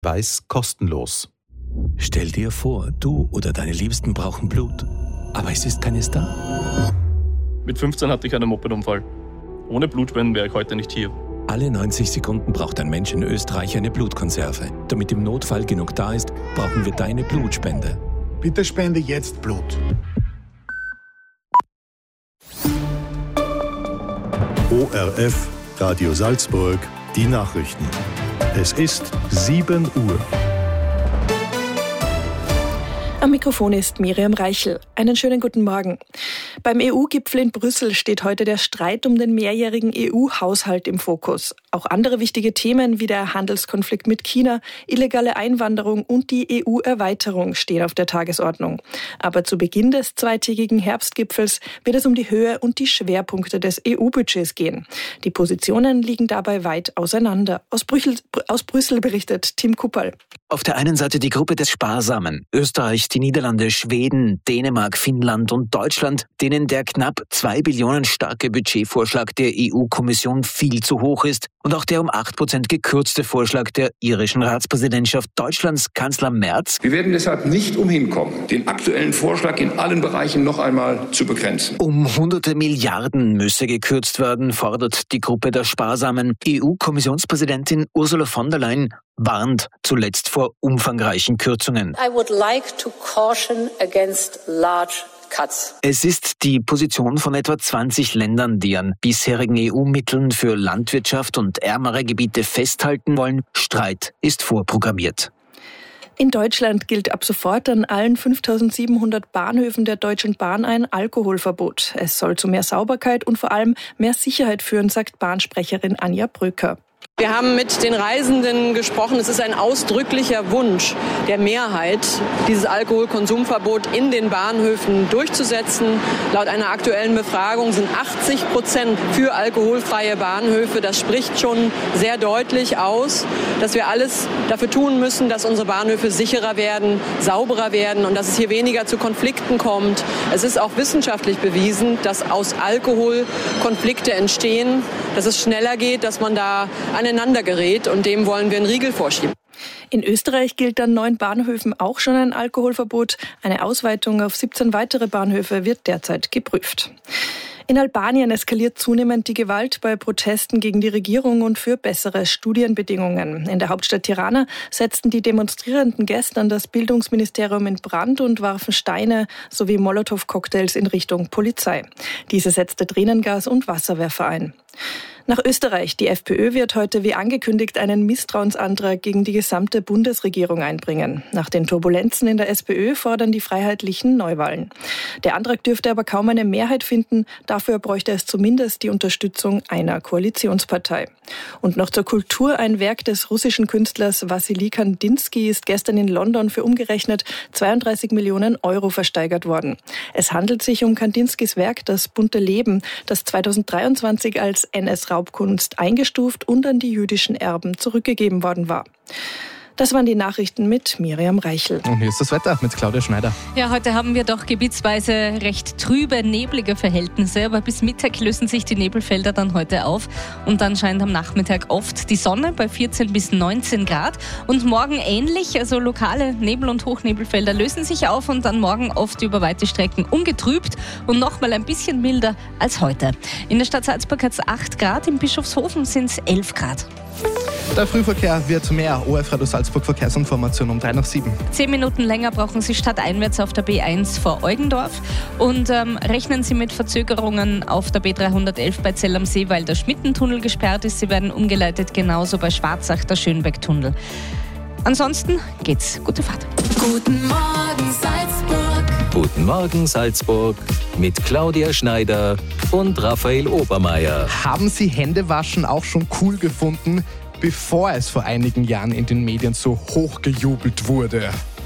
Weiß kostenlos. Stell dir vor, du oder deine Liebsten brauchen Blut, aber es ist keines da. Mit 15 hatte ich einen Mopedunfall. Ohne Blutspenden wäre ich heute nicht hier. Alle 90 Sekunden braucht ein Mensch in Österreich eine Blutkonserve. Damit im Notfall genug da ist, brauchen wir deine Blutspende. Bitte spende jetzt Blut. ORF, Radio Salzburg, die Nachrichten. Es ist 7 Uhr. Am Mikrofon ist Miriam Reichel. Einen schönen guten Morgen. Beim EU-Gipfel in Brüssel steht heute der Streit um den mehrjährigen EU-Haushalt im Fokus. Auch andere wichtige Themen wie der Handelskonflikt mit China, illegale Einwanderung und die EU-Erweiterung stehen auf der Tagesordnung. Aber zu Beginn des zweitägigen Herbstgipfels wird es um die Höhe und die Schwerpunkte des EU-Budgets gehen. Die Positionen liegen dabei weit auseinander. Aus Brüssel berichtet Tim Kupperl. Auf der einen Seite die Gruppe des Sparsamen, Österreich, die Niederlande, Schweden, Dänemark, Finnland und Deutschland, denen der knapp 2 Billionen starke Budgetvorschlag der EU-Kommission viel zu hoch ist und auch der um 8% gekürzte Vorschlag der irischen Ratspräsidentschaft Deutschlands Kanzler Merz. Wir werden deshalb nicht umhin kommen, den aktuellen Vorschlag in allen Bereichen noch einmal zu begrenzen. Um hunderte Milliarden müsse gekürzt werden, fordert die Gruppe der Sparsamen. EU-Kommissionspräsidentin Ursula von der Leyen warnt zuletzt vor umfangreichen Kürzungen. I would like to caution against large cuts. Es ist die Position von etwa 20 Ländern, die an bisherigen EU-Mitteln für Landwirtschaft und ärmere Gebiete festhalten wollen. Streit ist vorprogrammiert. In Deutschland gilt ab sofort an allen 5.700 Bahnhöfen der Deutschen Bahn ein Alkoholverbot. Es soll zu mehr Sauberkeit und vor allem mehr Sicherheit führen, sagt Bahnsprecherin Anja Bröker. Wir haben mit den Reisenden gesprochen. Es ist ein ausdrücklicher Wunsch der Mehrheit, dieses Alkoholkonsumverbot in den Bahnhöfen durchzusetzen. Laut einer aktuellen Befragung sind 80% für alkoholfreie Bahnhöfe. Das spricht schon sehr deutlich aus, dass wir alles dafür tun müssen, dass unsere Bahnhöfe sicherer werden, sauberer werden und dass es hier weniger zu Konflikten kommt. Es ist auch wissenschaftlich bewiesen, dass aus Alkohol Konflikte entstehen, dass es schneller geht, dass man da aneinander gerät und dem wollen wir einen Riegel vorschieben. In Österreich gilt an 9 Bahnhöfen auch schon ein Alkoholverbot. Eine Ausweitung auf 17 weitere Bahnhöfe wird derzeit geprüft. In Albanien eskaliert zunehmend die Gewalt bei Protesten gegen die Regierung und für bessere Studienbedingungen. In der Hauptstadt Tirana setzten die Demonstrierenden gestern das Bildungsministerium in Brand und warfen Steine sowie Molotow-Cocktails in Richtung Polizei. Diese setzte Tränengas und Wasserwerfer ein. Nach Österreich. Die FPÖ wird heute wie angekündigt einen Misstrauensantrag gegen die gesamte Bundesregierung einbringen. Nach den Turbulenzen in der SPÖ fordern die Freiheitlichen Neuwahlen. Der Antrag dürfte aber kaum eine Mehrheit finden. Dafür bräuchte es zumindest die Unterstützung einer Koalitionspartei. Und noch zur Kultur. Ein Werk des russischen Künstlers Wassily Kandinsky ist gestern in London für umgerechnet 32 Millionen Euro versteigert worden. Es handelt sich um Kandinskys Werk Das bunte Leben, das 2023 als NS-Raubkunst eingestuft und an die jüdischen Erben zurückgegeben worden war. Das waren die Nachrichten mit Miriam Reichel. Und hier ist das Wetter mit Claudia Schneider. Ja, heute haben wir doch gebietsweise recht trübe, neblige Verhältnisse. Aber bis Mittag lösen sich die Nebelfelder dann heute auf. Und dann scheint am Nachmittag oft die Sonne bei 14 bis 19 Grad. Und morgen ähnlich, also lokale Nebel- und Hochnebelfelder lösen sich auf. Und dann morgen oft über weite Strecken ungetrübt und nochmal ein bisschen milder als heute. In der Stadt Salzburg hat es 8 Grad, in Bischofshofen sind es 11 Grad. Der Frühverkehr wird mehr. ORF Radio Salzburg Verkehrsinformation um 6:03. 10 Minuten länger brauchen Sie stadteinwärts auf der B1 vor Eugendorf. Und rechnen Sie mit Verzögerungen auf der B311 bei Zell am See, weil der Schmittentunnel gesperrt ist. Sie werden umgeleitet, genauso bei Schwarzach der Schönbecktunnel. Ansonsten geht's. Gute Fahrt. Guten Morgen Salzburg. Guten Morgen Salzburg mit Claudia Schneider und Raphael Obermeier. Haben Sie Händewaschen auch schon cool gefunden, bevor es vor einigen Jahren in den Medien so hochgejubelt wurde?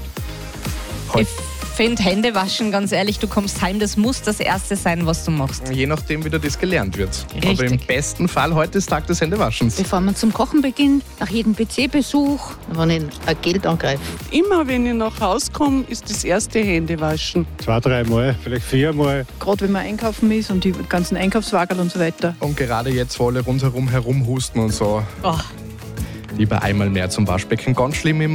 Ich finde Händewaschen, ganz ehrlich, du kommst heim, das muss das Erste sein, was du machst. Je nachdem, wie das gelernt wird. Richtig. Aber im besten Fall, heute ist Tag des Händewaschens. Bevor man zum Kochen beginnt, nach jedem PC-Besuch, wenn ich ein Geld angreife. Immer wenn ich nach Hause komme, ist das erste Händewaschen. 2-3 Mal, vielleicht 4 Mal. Gerade wenn man einkaufen ist und die ganzen Einkaufswagen und so weiter. Und gerade jetzt, wo alle rundherum herumhusten und so. Oh. Lieber einmal mehr zum Waschbecken. Ganz schlimm im